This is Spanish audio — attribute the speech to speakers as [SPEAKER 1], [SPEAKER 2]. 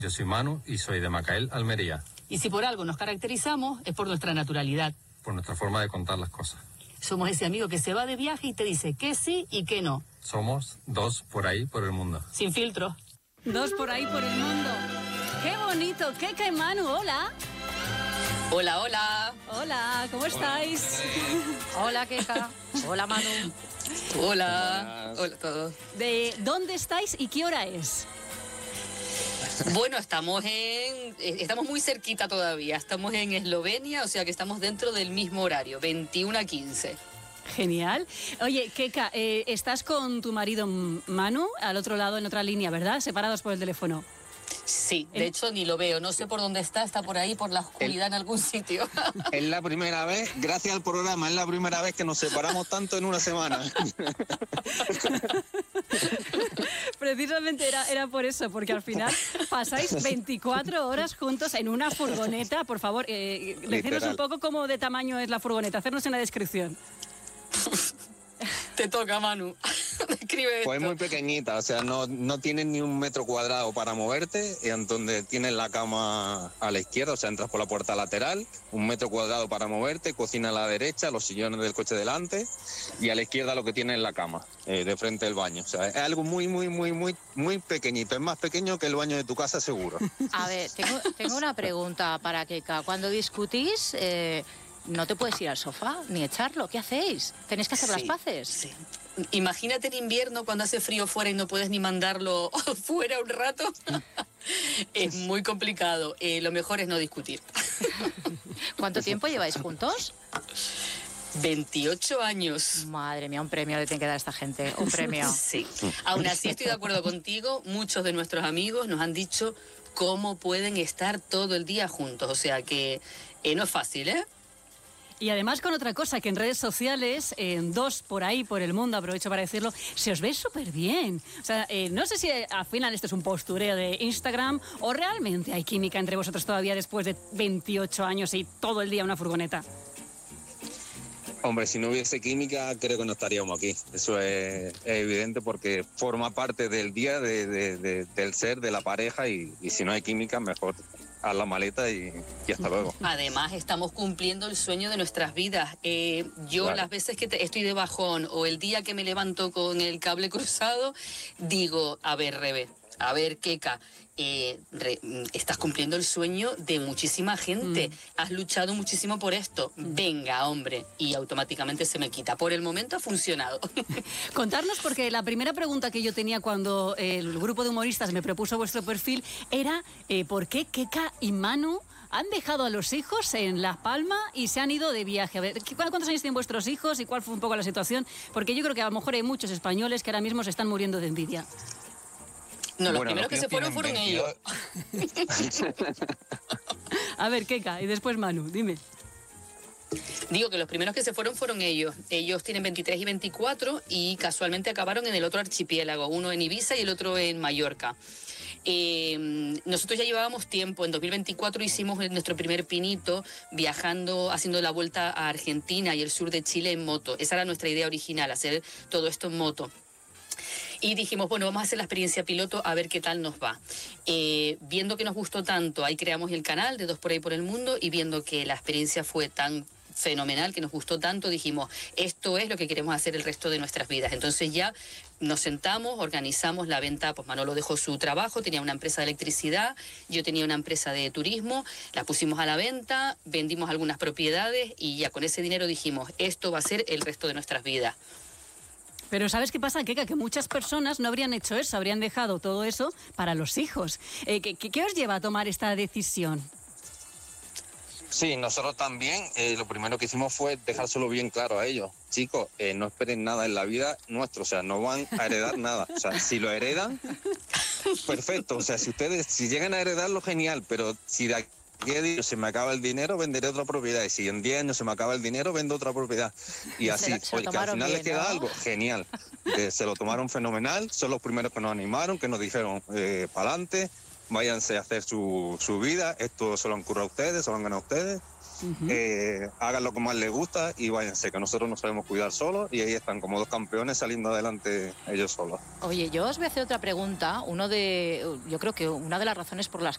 [SPEAKER 1] Yo soy Manu y soy de Macael, Almería.
[SPEAKER 2] Y si por algo nos caracterizamos es por nuestra naturalidad.
[SPEAKER 1] Por nuestra forma de contar las cosas.
[SPEAKER 2] Somos ese amigo que se va de viaje y te dice que sí y que no.
[SPEAKER 1] Somos dos por ahí por el mundo.
[SPEAKER 2] Sin filtro.
[SPEAKER 3] Dos por ahí por el mundo. ¡Qué bonito! Keka y Manu, hola.
[SPEAKER 2] Hola, hola.
[SPEAKER 3] Hola, ¿cómo estáis?
[SPEAKER 4] Hola, Keka. Hola, Manu.
[SPEAKER 2] Hola. Hola a todos.
[SPEAKER 3] ¿De dónde estáis y qué hora es?
[SPEAKER 2] Bueno, estamos muy cerquita todavía. Estamos en Eslovenia, o sea que estamos dentro del mismo horario, 21:15.
[SPEAKER 3] Genial. Oye, Keka, estás con tu marido Manu al otro lado, en otra línea, ¿verdad? Separados por el teléfono.
[SPEAKER 2] Sí, de hecho ni lo veo, no sé por dónde está por ahí, por la oscuridad en algún sitio.
[SPEAKER 5] Es la primera vez, gracias al programa, es la primera vez que nos separamos tanto en una semana.
[SPEAKER 3] Precisamente era por eso, porque al final pasáis 24 horas juntos en una furgoneta. Por favor, decirnos un poco cómo de tamaño es la furgoneta, hacernos una descripción.
[SPEAKER 2] Te toca, Manu. Describe esto.
[SPEAKER 5] Pues es muy pequeñita, o sea, no tienes ni 1 metro cuadrado para moverte, en donde tienes la cama a la izquierda, o sea, entras por la puerta lateral, 1 metro cuadrado para moverte, cocina a la derecha, los sillones del coche delante, y a la izquierda lo que tienes es la cama, de frente del baño. O sea, es algo muy pequeñito, es más pequeño que el baño de tu casa seguro.
[SPEAKER 4] A ver, tengo una pregunta para Keka. Cuando discutís, no te puedes ir al sofá ni echarlo. ¿Qué hacéis? ¿Tenéis que hacer las paces?
[SPEAKER 2] Sí. Imagínate en invierno cuando hace frío fuera y no puedes ni mandarlo fuera un rato. Es muy complicado. Lo mejor es no discutir.
[SPEAKER 4] ¿Cuánto tiempo lleváis juntos?
[SPEAKER 2] 28 años.
[SPEAKER 4] Madre mía, un premio le tiene que dar a esta gente. Un premio.
[SPEAKER 2] Sí. Aún así estoy de acuerdo contigo. Muchos de nuestros amigos nos han dicho cómo pueden estar todo el día juntos. O sea que no es fácil, ¿eh?
[SPEAKER 3] Y además con otra cosa, que en redes sociales, en dos por ahí, por el mundo, aprovecho para decirlo, se os ve súper bien. O sea, no sé si al final esto es un postureo de Instagram o realmente hay química entre vosotros todavía después de 28 años y todo el día una furgoneta.
[SPEAKER 5] Hombre, si no hubiese química, creo que no estaríamos aquí. Eso es evidente porque forma parte del día del ser, de la pareja, y si no hay química, mejor haz la maleta y hasta luego.
[SPEAKER 2] Además, estamos cumpliendo el sueño de nuestras vidas. Yo claro. Las veces que estoy de bajón o el día que me levanto con el cable cruzado, digo, a ver, Rebe, a ver, Keka, estás cumpliendo el sueño de muchísima gente. Has luchado muchísimo por esto. Venga, hombre. Y automáticamente se me quita. Por el momento ha funcionado.
[SPEAKER 3] Contarnos, porque la primera pregunta que yo tenía cuando el grupo de humoristas me propuso vuestro perfil era ¿por qué Keka y Manu han dejado a los hijos en La Palma y se han ido de viaje? A ver, ¿cuántos años tienen vuestros hijos y cuál fue un poco la situación? Porque yo creo que a lo mejor hay muchos españoles que ahora mismo se están muriendo de envidia.
[SPEAKER 2] No, los primeros que se fueron ellos.
[SPEAKER 3] A ver, Keka, y después Manu, dime.
[SPEAKER 2] Digo que los primeros que se fueron ellos. Ellos tienen 23 y 24 y casualmente acabaron en el otro archipiélago, uno en Ibiza y el otro en Mallorca. Nosotros ya llevábamos tiempo, en 2024 hicimos nuestro primer pinito viajando, haciendo la vuelta a Argentina y el sur de Chile en moto. Esa era nuestra idea original, hacer todo esto en moto. Y dijimos, bueno, vamos a hacer la experiencia piloto a ver qué tal nos va. Viendo que nos gustó tanto, ahí creamos el canal de Dos por ahí por el mundo, y viendo que la experiencia fue tan fenomenal, que nos gustó tanto, dijimos, esto es lo que queremos hacer el resto de nuestras vidas. Entonces ya nos sentamos, organizamos la venta, pues Manolo dejó su trabajo, tenía una empresa de electricidad, yo tenía una empresa de turismo, la pusimos a la venta, vendimos algunas propiedades y ya con ese dinero dijimos, esto va a ser el resto de nuestras vidas.
[SPEAKER 3] Pero ¿sabes qué pasa, Keka? Que muchas personas no habrían hecho eso, habrían dejado todo eso para los hijos. ¿Qué os lleva a tomar esta decisión?
[SPEAKER 5] Sí, nosotros también. Lo primero que hicimos fue dejárselo bien claro a ellos. Chicos, no esperen nada en la vida nuestro, o sea, no van a heredar nada. O sea, si lo heredan, perfecto. O sea, si llegan a heredarlo, genial, pero si de aquí se me acaba el dinero, venderé otra propiedad. Y si en 10 años se me acaba el dinero, vendo otra propiedad. Y así, oye, que al final bien, les queda, ¿no?, algo, genial. Se lo tomaron fenomenal, son los primeros que nos animaron, que nos dijeron, para adelante, váyanse a hacer su vida, esto se lo han currado a ustedes, se lo han ganado a ustedes. Hagan lo que más les gusta y váyanse, que nosotros nos sabemos cuidar solos, y ahí están como dos campeones saliendo adelante ellos solos.
[SPEAKER 4] Oye, yo os voy a hacer otra pregunta. Yo creo que una de las razones por las